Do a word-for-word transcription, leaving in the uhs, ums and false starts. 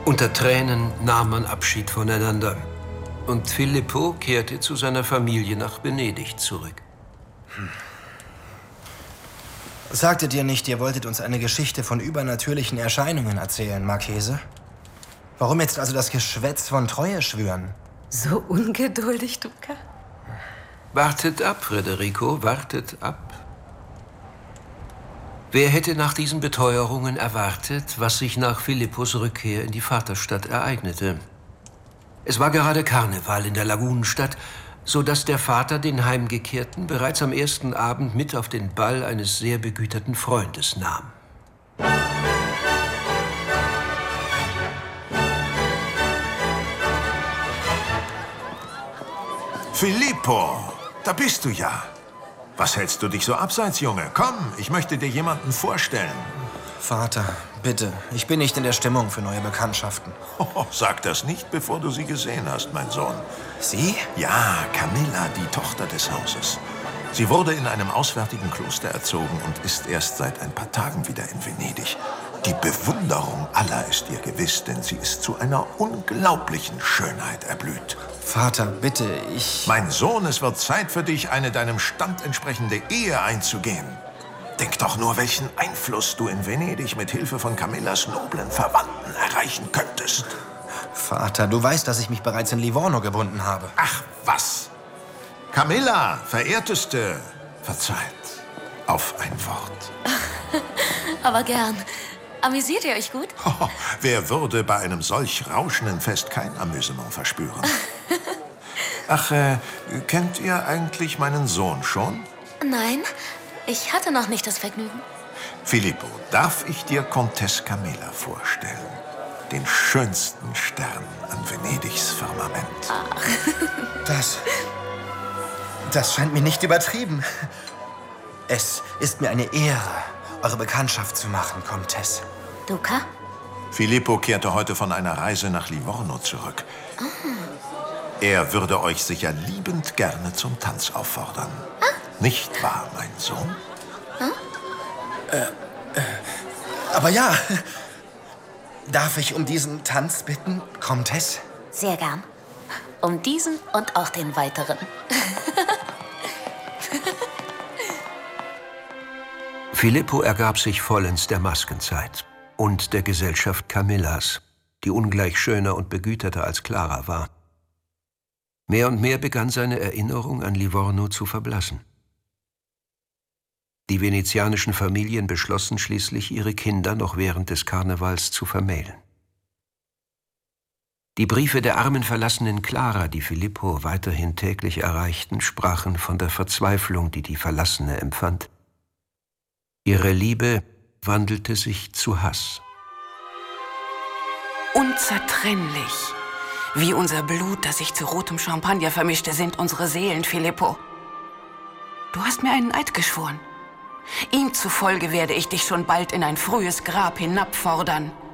Unter Tränen nahm man Abschied voneinander. Und Filippo kehrte zu seiner Familie nach Venedig zurück. Hm. Sagtet ihr nicht, ihr wolltet uns eine Geschichte von übernatürlichen Erscheinungen erzählen, Marchese? Warum jetzt also das Geschwätz von Treue schwören? So ungeduldig, Duca. Wartet ab, Federico, wartet ab. Wer hätte nach diesen Beteuerungen erwartet, was sich nach Filippos Rückkehr in die Vaterstadt ereignete? Es war gerade Karneval in der Lagunenstadt, so dass der Vater den Heimgekehrten bereits am ersten Abend mit auf den Ball eines sehr begüterten Freundes nahm. Filippo, da bist du ja. Was hältst du dich so abseits, Junge? Komm, ich möchte dir jemanden vorstellen. Vater, bitte, ich bin nicht in der Stimmung für neue Bekanntschaften. Oh, sag das nicht, bevor du sie gesehen hast, mein Sohn. Sie? Ja, Camilla, die Tochter des Hauses. Sie wurde in einem auswärtigen Kloster erzogen und ist erst seit ein paar Tagen wieder in Venedig. Die Bewunderung aller ist ihr gewiss, denn sie ist zu einer unglaublichen Schönheit erblüht. Vater, bitte, ich... Mein Sohn, es wird Zeit für dich, eine deinem Stand entsprechende Ehe einzugehen. Denk doch nur, welchen Einfluss du in Venedig mit Hilfe von Camillas noblen Verwandten erreichen könntest. Vater, du weißt, dass ich mich bereits in Livorno gebunden habe. Ach, was? Camilla, Verehrteste, verzeiht. Auf ein Wort. Aber gern. Amüsiert ihr euch gut? Oh, wer würde bei einem solch rauschenden Fest kein Amüsement verspüren? Ach, äh, kennt ihr eigentlich meinen Sohn schon? Nein, ich hatte noch nicht das Vergnügen. Filippo, darf ich dir Comtesse Camilla vorstellen? Den schönsten Stern an Venedigs Firmament. Ach. Das... Das scheint mir nicht übertrieben. Es ist mir eine Ehre, eure Bekanntschaft zu machen, Comtesse. Duca? Filippo kehrte heute von einer Reise nach Livorno zurück. Ah. Er würde euch sicher liebend gerne zum Tanz auffordern. Ah. Nicht wahr, mein Sohn? Ah? Äh, äh, aber ja. Darf ich um diesen Tanz bitten, Comtesse? Sehr gern. Um diesen und auch den weiteren. Filippo ergab sich vollends der Maskenzeit und der Gesellschaft Camillas, die ungleich schöner und begüterter als Clara war. Mehr und mehr begann seine Erinnerung an Livorno zu verblassen. Die venezianischen Familien beschlossen schließlich, ihre Kinder noch während des Karnevals zu vermählen. Die Briefe der armen verlassenen Clara, die Filippo weiterhin täglich erreichten, sprachen von der Verzweiflung, die die Verlassene empfand. Ihre Liebe wandelte sich zu Hass. Unzertrennlich. Wie unser Blut, das sich zu rotem Champagner vermischte, sind unsere Seelen, Filippo. Du hast mir einen Eid geschworen. Ihm zufolge werde ich dich schon bald in ein frühes Grab hinabfordern.